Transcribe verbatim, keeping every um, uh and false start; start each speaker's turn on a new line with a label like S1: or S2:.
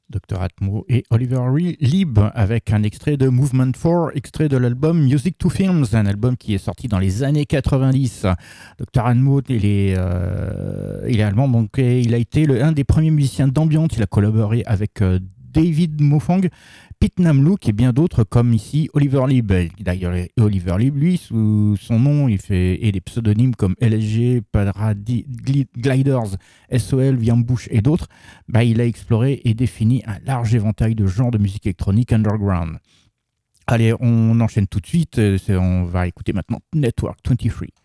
S1: docteur Atmo et Oliver Lieb avec un extrait de Movement quatre, extrait de l'album Music to Films, un album qui est sorti dans les années quatre-vingt-dix. docteur Atmo, il est, euh, il est allemand, donc il a été le, un des premiers musiciens d'ambiance. Il a collaboré avec euh, David Mofang, Pete Namlook et bien d'autres comme ici Oliver Lieb. D'ailleurs, Oliver Lieb, lui, sous son nom, il fait et des pseudonymes comme L S G, Paradis Gliders, S O L, Viambush et d'autres. Bah, il a exploré et défini un large éventail de genres de musique électronique underground. Allez, on enchaîne tout de suite. On va écouter maintenant Network vingt-trois.